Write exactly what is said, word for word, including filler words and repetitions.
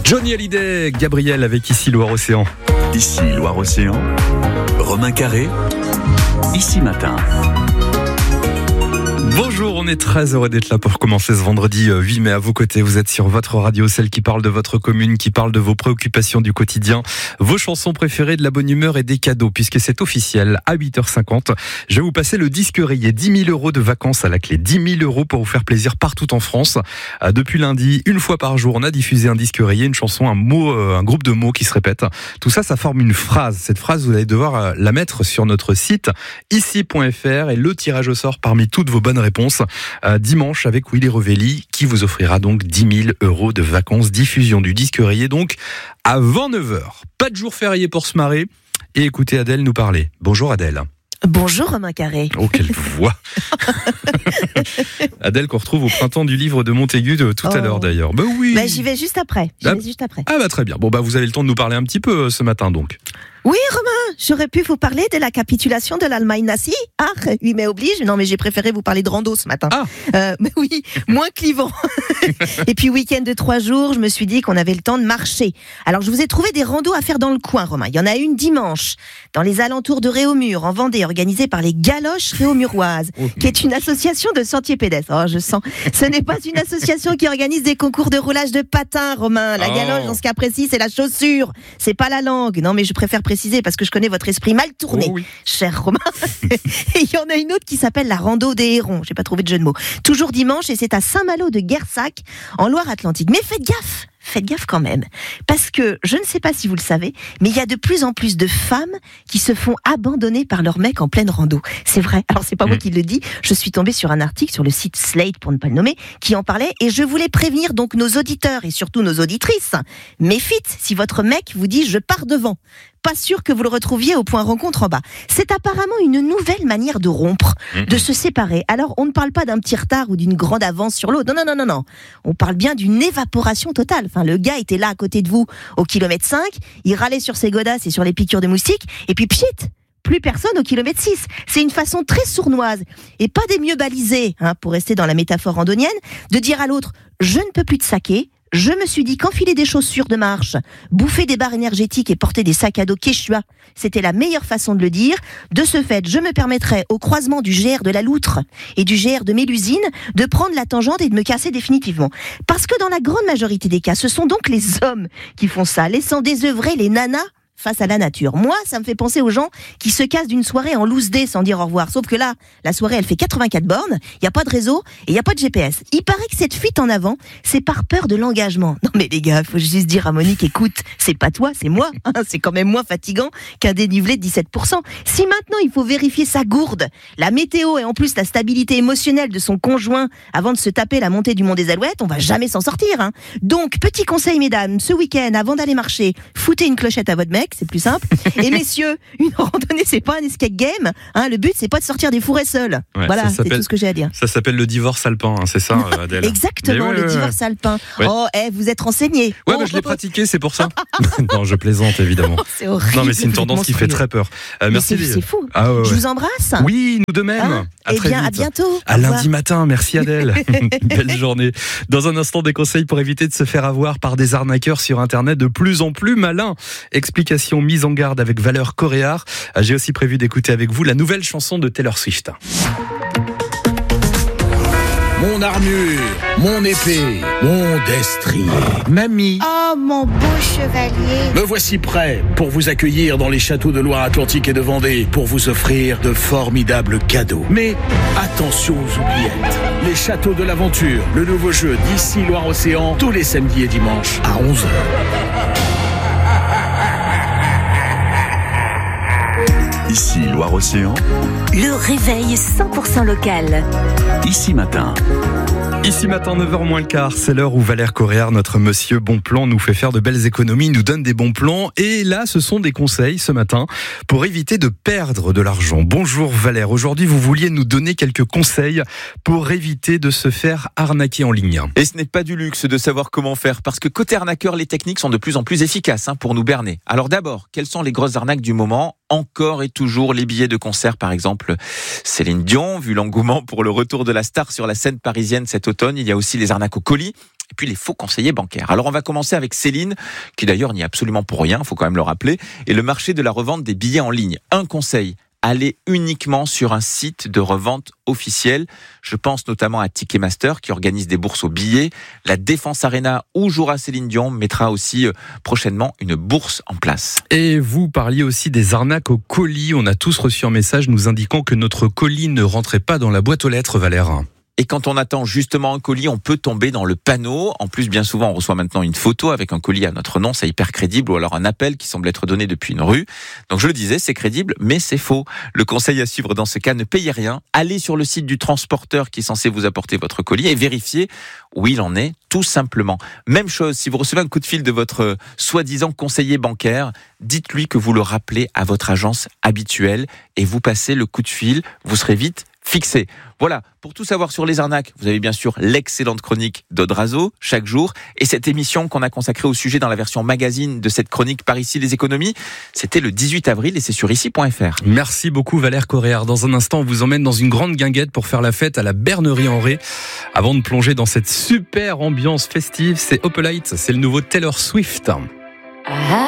Johnny Hallyday, Gabriel avec Ici Loire-Océan. Ici Loire-Océan, Romain Carré, Ici Matin. Bonjour, on est très heureux d'être là pour commencer ce vendredi huit mai à vos côtés. Vous êtes sur votre radio, celle qui parle de votre commune, qui parle de vos préoccupations du quotidien, vos chansons préférées, de la bonne humeur et des cadeaux, puisque c'est officiel. À huit heures cinquante, je vais vous passer le disque rayé. dix mille euros de vacances à la clé. dix mille euros pour vous faire plaisir partout en France. Depuis lundi, une fois par jour, on a diffusé un disque rayé, une chanson, un mot, un groupe de mots qui se répètent. Tout ça, ça forme une phrase. Cette phrase, vous allez devoir la mettre sur notre site ici point f r et le tirage au sort parmi toutes vos bonnes réponses euh, dimanche avec Willy Revelli qui vous offrira donc dix mille euros de vacances. Diffusion du disque rayé donc à vingt-neuf heures. Pas de jour férié pour se marrer et écoutez Adèle nous parler. Bonjour Adèle. Bonjour Romain Carré. Oh, quelle voix. Adèle qu'on retrouve au printemps du livre de Montaigu de tout oh. à l'heure d'ailleurs. Bah oui. Bah, j'y vais juste après. J'y ah, vais juste après. Ah bah très bien. Bon bah vous avez le temps de nous parler un petit peu ce matin donc. Oui, Romain, j'aurais pu vous parler de la capitulation de l'Allemagne nazie. Ah, oui, mais oblige. Non, mais j'ai préféré vous parler de rando ce matin. Ah. Euh, mais oui, moins clivant. Et puis, week-end de trois jours, je me suis dit qu'on avait le temps de marcher. Alors, je vous ai trouvé des randos à faire dans le coin, Romain. Il y en a une dimanche, dans les alentours de Réaumur, en Vendée, organisée par les Galoches Réaumuroises, oh. qui est une association de sentiers pédestres. Oh, je sens. Ce n'est pas une association qui organise des concours de roulage de patins, Romain. La galoche, oh. dans ce cas précis, c'est la chaussure. C'est pas la langue. Non, mais je préfère préciser parce que je connais votre esprit mal tourné, oh oui. cher Romain. Et il y en a une autre qui s'appelle la rando des hérons. J'ai pas trouvé de jeu de mots. Toujours dimanche et c'est à Saint-Malo de Guersac, en Loire-Atlantique. Mais faites gaffe. Faites gaffe quand même, parce que je ne sais pas si vous le savez, mais il y a de plus en plus de femmes qui se font abandonner par leur mec en pleine rando. C'est vrai. Alors c'est pas mmh. moi qui le dis. Je suis tombée sur un article sur le site Slate, pour ne pas le nommer, qui en parlait, et je voulais prévenir donc nos auditeurs et surtout nos auditrices. Méfite si votre mec vous dit je pars devant. Pas sûr que vous le retrouviez au point rencontre en bas. C'est apparemment une nouvelle manière de rompre, mmh. de se séparer. Alors on ne parle pas d'un petit retard ou d'une grande avance sur l'autre. Non, non, non, non, non. On parle bien d'une évaporation totale. Enfin, le gars était là à côté de vous au kilomètre cinq, il râlait sur ses godasses et sur les piqûres de moustiques, et puis pchit, plus personne au kilomètre six. C'est une façon très sournoise, et pas des mieux balisés, hein, pour rester dans la métaphore randonnienne, de dire à l'autre « je ne peux plus te saquer ». Je me suis dit qu'enfiler des chaussures de marche, bouffer des barres énergétiques et porter des sacs à dos Quechua, c'était la meilleure façon de le dire. De ce fait, je me permettrais, au croisement du G R de la Loutre et du G R de Mélusine, de prendre la tangente et de me casser définitivement. Parce que dans la grande majorité des cas, ce sont donc les hommes qui font ça, laissant désœuvrer les nanas face à la nature. Moi, ça me fait penser aux gens qui se cassent d'une soirée en loose day sans dire au revoir. Sauf que là, la soirée, elle fait quatre-vingt-quatre bornes, il n'y a pas de réseau et il n'y a pas de G P S. Il paraît que cette fuite en avant, c'est par peur de l'engagement. Non mais les gars, faut juste dire à Monique, écoute, c'est pas toi, c'est moi. Hein, c'est quand même moins fatigant qu'un dénivelé de dix-sept pour cent. Si maintenant il faut vérifier sa gourde, la météo et en plus la stabilité émotionnelle de son conjoint avant de se taper la montée du Mont des Alouettes, on va jamais s'en sortir. Hein. Donc, petit conseil mesdames, ce week-end, avant d'aller marcher, foutez une clochette à votre mec, c'est plus simple. Et messieurs, une randonnée, c'est pas un escape game. Hein, le but, c'est pas de sortir des fourrés seuls. Ouais, voilà, c'est tout ce que j'ai à dire. Ça s'appelle le divorce alpin, hein, c'est ça, Adèle? Exactement, ouais, le ouais, divorce ouais. alpin. Ouais. Oh, eh, vous êtes renseigné. Ouais, oh, bah, je l'ai pratiqué, c'est pour ça. Non, je plaisante, évidemment. C'est horrible. Non, mais c'est une tendance qui fait très peur. Euh, merci. C'est, c'est fou. Ah, ouais, ouais. Je vous embrasse. Oui, nous de même. Hein à eh très bien, vite. à bientôt. À lundi matin. Merci Adèle. Belle journée. Dans un instant, des conseils pour éviter de se faire avoir par des arnaqueurs sur Internet de plus en plus malins. Explication mise en garde avec Valeur Coréard. J'ai aussi prévu d'écouter avec vous la nouvelle chanson de Taylor Swift. Mon armure, mon épée, mon destrier. Mamie. Oh, mon beau chevalier. Me voici prêt pour vous accueillir dans les châteaux de Loire-Atlantique et de Vendée pour vous offrir de formidables cadeaux. Mais attention aux oubliettes. Les châteaux de l'aventure, le nouveau jeu d'Ici Loire-Océan, tous les samedis et dimanches à onze heures. Ici Loire-Océan, le réveil cent pour cent local. Ici Matin. Ici matin, neuf heures moins le quart, c'est l'heure où Valère Coréard, notre monsieur bon plan, nous fait faire de belles économies, nous donne des bons plans. Et là, ce sont des conseils ce matin pour éviter de perdre de l'argent. Bonjour Valère, aujourd'hui vous vouliez nous donner quelques conseils pour éviter de se faire arnaquer en ligne. Et ce n'est pas du luxe de savoir comment faire, parce que côté arnaqueur, les techniques sont de plus en plus efficaces hein, pour nous berner. Alors d'abord, quelles sont les grosses arnaques du moment ? Encore et toujours les billets de concert par exemple. exemple Céline Dion, vu l'engouement pour le retour de la star sur la scène parisienne cet automne. Il y a aussi les arnaques au colis. Et puis les faux conseillers bancaires. Alors on va commencer avec Céline, qui d'ailleurs n'y est absolument pour rien, il faut quand même le rappeler, et le marché de la revente des billets en ligne. Un conseil, allez uniquement sur un site de revente officiel. Je pense notamment à Ticketmaster qui organise des bourses aux billets. La Défense Arena où jouera Céline Dion mettra aussi prochainement une bourse en place. Et vous parliez aussi des arnaques au colis. On a tous reçu un message nous indiquant que notre colis ne rentrait pas dans la boîte aux lettres, Valère. Et quand on attend justement un colis, on peut tomber dans le panneau. En plus, bien souvent, on reçoit maintenant une photo avec un colis à notre nom, c'est hyper crédible, ou alors un appel qui semble être donné depuis une rue. Donc je le disais, c'est crédible, mais c'est faux. Le conseil à suivre dans ce cas, ne payez rien. Allez sur le site du transporteur qui est censé vous apporter votre colis et vérifiez où il en est, tout simplement. Même chose, si vous recevez un coup de fil de votre soi-disant conseiller bancaire, dites-lui que vous le rappelez à votre agence habituelle et vous passez le coup de fil, vous serez vite fixé. Voilà, pour tout savoir sur les arnaques, vous avez bien sûr l'excellente chronique d'Odrazo, chaque jour, et cette émission qu'on a consacrée au sujet dans la version magazine de cette chronique Par ici les économies, c'était le dix-huit avril et c'est sur ici point f r. Merci beaucoup Valère Coréard. Dans un instant, on vous emmène dans une grande guinguette pour faire la fête à la Bernerie en Ré. Avant de plonger dans cette super ambiance festive, c'est Opelite, c'est le nouveau Taylor Swift.